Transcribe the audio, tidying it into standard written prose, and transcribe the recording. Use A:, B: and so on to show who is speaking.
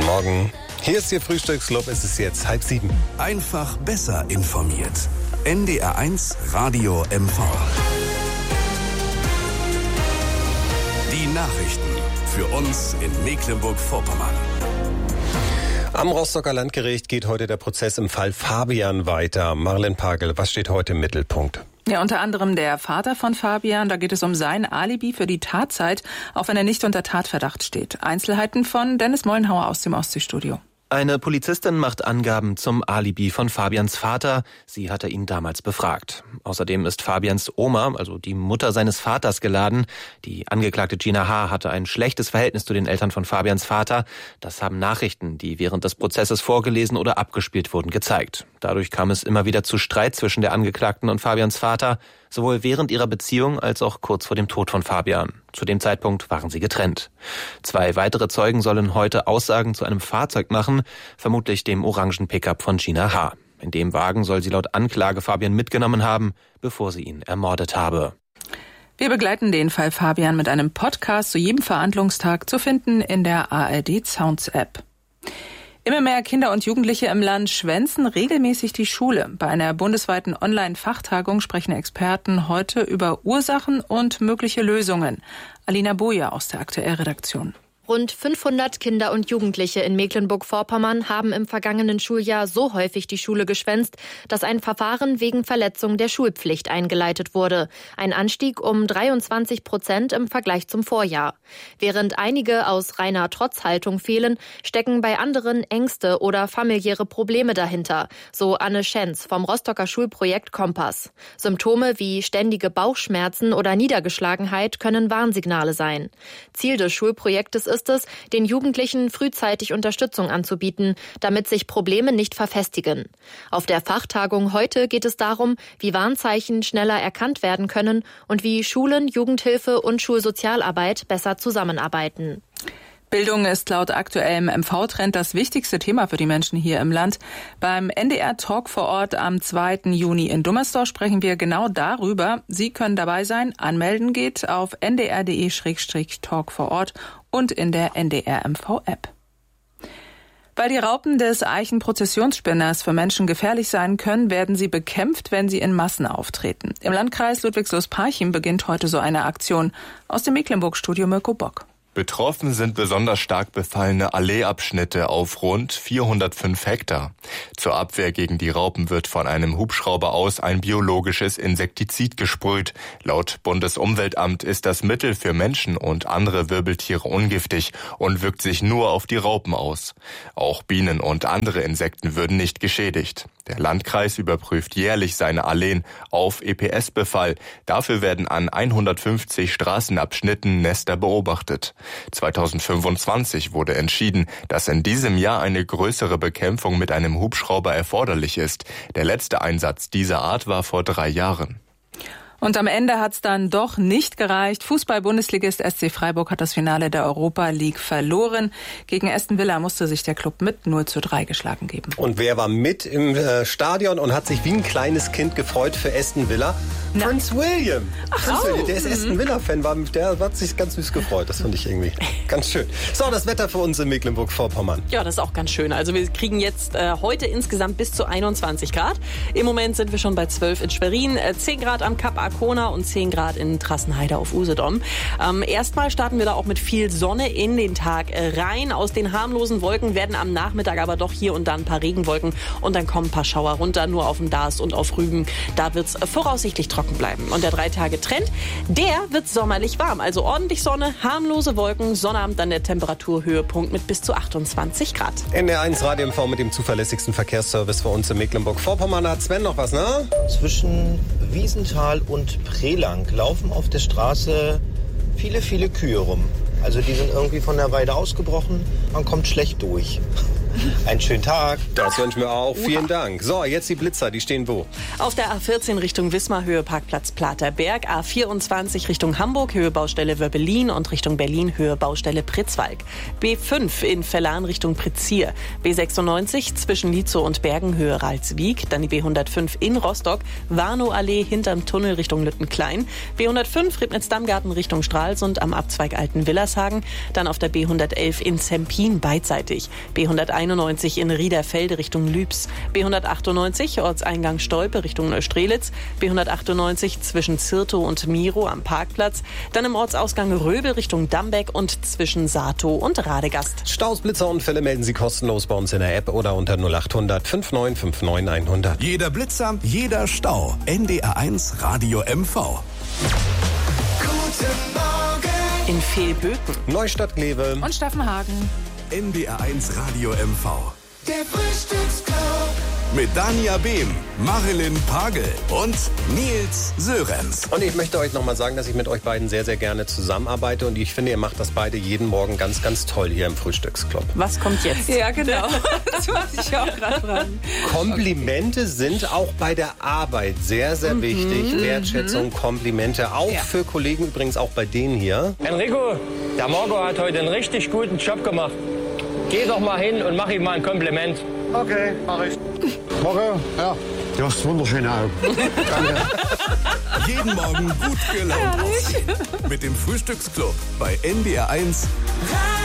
A: Morgen. Hier ist Ihr Frühstücksclub. Es ist jetzt 6:30.
B: Einfach besser informiert. NDR1 Radio MV. Die Nachrichten für uns in Mecklenburg-Vorpommern.
A: Am Rostocker Landgericht geht heute der Prozess im Fall Fabian weiter. Marlen Pagel, was steht heute im Mittelpunkt?
C: Ja, unter anderem der Vater von Fabian. Da geht es um sein Alibi für die Tatzeit, auch wenn er nicht unter Tatverdacht steht. Einzelheiten von Dennis Mollenhauer aus dem Ostseestudio.
D: Eine Polizistin macht Angaben zum Alibi von Fabians Vater. Sie hatte ihn damals befragt. Außerdem ist Fabians Oma, also die Mutter seines Vaters, geladen. Die Angeklagte Gina H. hatte ein schlechtes Verhältnis zu den Eltern von Fabians Vater. Das haben Nachrichten, die während des Prozesses vorgelesen oder abgespielt wurden, gezeigt. Dadurch kam es immer wieder zu Streit zwischen der Angeklagten und Fabians Vater, sowohl während ihrer Beziehung als auch kurz vor dem Tod von Fabian. Zu dem Zeitpunkt waren sie getrennt. 2 weitere Zeugen sollen heute Aussagen zu einem Fahrzeug machen, vermutlich dem orangen Pickup von Gina H. In dem Wagen soll sie laut Anklage Fabian mitgenommen haben, bevor sie ihn ermordet habe.
C: Wir begleiten den Fall Fabian mit einem Podcast zu jedem Verhandlungstag, zu finden in der ARD Sounds App. Immer mehr Kinder und Jugendliche im Land schwänzen regelmäßig die Schule. Bei einer bundesweiten Online-Fachtagung sprechen Experten heute über Ursachen und mögliche Lösungen. Alina Boja aus der Aktuellredaktion.
E: Rund 500 Kinder und Jugendliche in Mecklenburg-Vorpommern haben im vergangenen Schuljahr so häufig die Schule geschwänzt, dass ein Verfahren wegen Verletzung der Schulpflicht eingeleitet wurde. Ein Anstieg um 23% im Vergleich zum Vorjahr. Während einige aus reiner Trotzhaltung fehlen, stecken bei anderen Ängste oder familiäre Probleme dahinter, so Anne Schenz vom Rostocker Schulprojekt Kompass. Symptome wie ständige Bauchschmerzen oder Niedergeschlagenheit können Warnsignale sein. Ziel des Schulprojektes ist es, den Jugendlichen frühzeitig Unterstützung anzubieten, damit sich Probleme nicht verfestigen. Auf der Fachtagung heute geht es darum, wie Warnzeichen schneller erkannt werden können und wie Schulen, Jugendhilfe und Schulsozialarbeit besser zusammenarbeiten.
C: Bildung ist laut aktuellem MV-Trend das wichtigste Thema für die Menschen hier im Land. Beim NDR Talk vor Ort am 2. Juni in Dummersdorf sprechen wir genau darüber. Sie können dabei sein. Anmelden geht auf ndr.de/talk vor Ort und in der NDR MV-App. Weil die Raupen des Eichenprozessionsspinners für Menschen gefährlich sein können, werden sie bekämpft, wenn sie in Massen auftreten. Im Landkreis Ludwigslust-Parchim beginnt heute so eine Aktion. Aus dem Mecklenburg-Studio Mirko Bock.
F: Betroffen sind besonders stark befallene Alleeabschnitte auf rund 405 Hektar. Zur Abwehr gegen die Raupen wird von einem Hubschrauber aus ein biologisches Insektizid gesprüht. Laut Bundesumweltamt ist das Mittel für Menschen und andere Wirbeltiere ungiftig und wirkt sich nur auf die Raupen aus. Auch Bienen und andere Insekten würden nicht geschädigt. Der Landkreis überprüft jährlich seine Alleen auf EPS-Befall. Dafür werden an 150 Straßenabschnitten Nester beobachtet. 2025 wurde entschieden, dass in diesem Jahr eine größere Bekämpfung mit einem Hubschrauber erforderlich ist. Der letzte Einsatz dieser Art war vor 3 Jahren.
C: Und am Ende hat es dann doch nicht gereicht. Fußball-Bundesligist SC Freiburg hat das Finale der Europa League verloren. Gegen Aston Villa musste sich der Club mit 0:3 geschlagen geben.
A: Und wer war mit im Stadion und hat sich wie ein kleines Kind gefreut für Aston Villa? Prince William. Der ist Aston Villa-Fan, der hat sich ganz süß gefreut. Das fand ich irgendwie ganz schön. So, das Wetter für uns in Mecklenburg-Vorpommern.
G: Ja, das ist auch ganz schön. Also wir kriegen jetzt heute insgesamt bis zu 21 Grad. Im Moment sind wir schon bei 12 in Schwerin, 10 Grad am Kap Arkona und 10 Grad in Trassenheide auf Usedom. Erstmal starten wir da auch mit viel Sonne in den Tag rein. Aus den harmlosen Wolken werden am Nachmittag aber doch hier und da ein paar Regenwolken und dann kommen ein paar Schauer runter, nur auf dem Darß und auf Rügen. Da wird es voraussichtlich trocken bleiben. Und der 3-Tage-Trend, der wird sommerlich warm. Also ordentlich Sonne, harmlose Wolken, Sonnabend dann der Temperaturhöhepunkt mit bis zu 28 Grad.
A: NDR1 Radio MV mit dem zuverlässigsten Verkehrsservice für uns in Mecklenburg-Vorpommern. Hat Sven noch was, ne?
H: Zwischen Wiesenthal und Prelang laufen auf der Straße viele Kühe rum. Also die sind irgendwie von der Weide ausgebrochen. Man kommt schlecht durch. Einen schönen Tag.
A: Das wünschen wir auch. Vielen Dank. So, jetzt die Blitzer, die stehen wo?
G: Auf der A14 Richtung Wismar, Höhe Parkplatz Platerberg. A24 Richtung Hamburg, Höhe Baustelle Wöbbelin und Richtung Berlin, Höhe Baustelle Pritzwalk. B5 in Vellan Richtung Prizier. B96 zwischen Lietzow und Bergen, Höhe Ralswiek. Dann die B105 in Rostock, Warnow-Allee hinterm Tunnel Richtung Lüttenklein. B105 Ribnitz-Dammgarten Richtung Stralsund am Abzweig Alten-Willershagen. Dann auf der B111 in Zempin beidseitig. B191 in Riederfelde Richtung Lübs. B198 Ortseingang Stolpe Richtung Neustrelitz. B198 zwischen Zirtow und Miro am Parkplatz. Dann im Ortsausgang Röbel Richtung Dambeck und zwischen Satow und Radegast.
A: Staus, Blitzer und Fälle melden Sie kostenlos bei uns in der App oder unter 0800 5959 100.
B: Jeder Blitzer, jeder Stau. NDR1 Radio MV.
I: Guten Morgen.
G: In Vehlböken,
A: Neustadt-Glewe
C: Und Staffenhagen.
B: NDR1 Radio MV.
I: Der Frühstücksclub.
B: Mit Dania Behm, Marilyn Pagel und Nils Sörenz.
A: Und ich möchte euch nochmal sagen, dass ich mit euch beiden sehr, sehr gerne zusammenarbeite. Und ich finde, ihr macht das beide jeden Morgen ganz, ganz toll hier im Frühstücksclub.
G: was kommt jetzt?
C: Ja, genau. Das wollte ich auch gerade fragen.
A: Komplimente sind auch bei der Arbeit sehr, sehr wichtig. Wertschätzung, Komplimente, auch für Kollegen, übrigens auch bei denen hier.
J: Enrico, der Marco hat heute einen richtig guten Job gemacht. Geh doch mal hin und mach ihm mal ein Kompliment.
K: Okay, mach ich. Marco, ja, du hast wunderschöne Augen. Danke.
B: Jeden Morgen gut gelaunt aufstehen. Mit dem Frühstücksclub bei NDR1